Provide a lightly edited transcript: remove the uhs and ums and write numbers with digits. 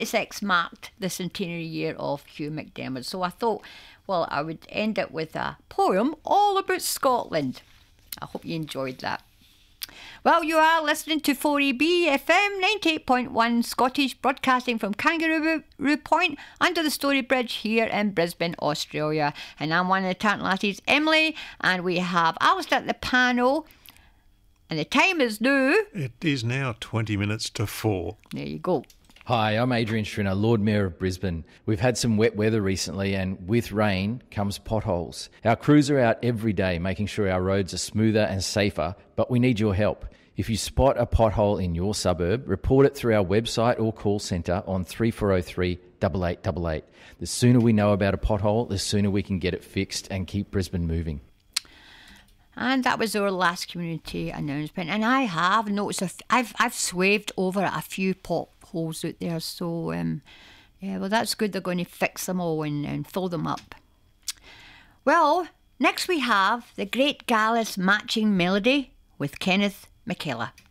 Essex marked the centenary year of Hugh McDermott. So I thought, well, I would end it with a poem all about Scotland. I hope you enjoyed that. Well, you are listening to 4EB FM 98.1 Scottish, broadcasting from Kangaroo Point under the Story Bridge here in Brisbane, Australia. And I'm one of the Tartan Lassies, Emily, and we have Alistair at the panel. And the time is now... It is now 20 minutes to 4. There you go. Hi, I'm Adrian Schrinner, Lord Mayor of Brisbane. We've had some wet weather recently, and with rain comes potholes. Our crews are out every day making sure our roads are smoother and safer, but we need your help. If you spot a pothole in your suburb, report it through our website or call centre on 3403 8888. The sooner we know about a pothole, the sooner we can get it fixed and keep Brisbane moving. And that was our last community announcement. And I have noticed, I've swaved over a few potholes out there. So, yeah, well, that's good. They're going to fix them all and fill them up. Well, next we have the Great Gallus Matching Melody with Kenneth McKellar.